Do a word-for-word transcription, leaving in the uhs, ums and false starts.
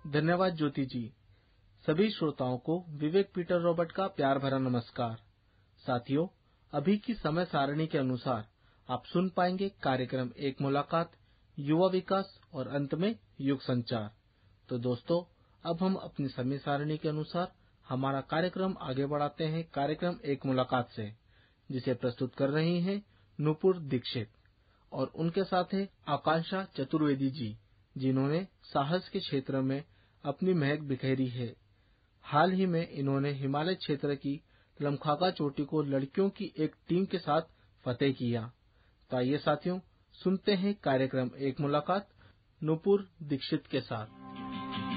धन्यवाद ज्योति जी। सभी श्रोताओं को विवेक पीटर रॉबर्ट का प्यार भरा नमस्कार। साथियों, अभी की समय सारणी के अनुसार आप सुन पाएंगे कार्यक्रम एक मुलाकात, युवा विकास और अंत में युग संचार। तो दोस्तों, अब हम अपनी समय सारणी के अनुसार हमारा कार्यक्रम आगे बढ़ाते हैं कार्यक्रम एक मुलाकात से, जिसे प्रस्तुत कर रही हैं नूपुर दीक्षित और उनके साथ है आकांक्षा चतुर्वेदी जी, जिन्होंने साहस के क्षेत्र में अपनी महक बिखेरी है। हाल ही में इन्होंने हिमालय क्षेत्र की लमखागा चोटी को लड़कियों की एक टीम के साथ फतेह किया। तो आइए साथियों, सुनते हैं कार्यक्रम एक मुलाकात नूपुर दीक्षित के साथ।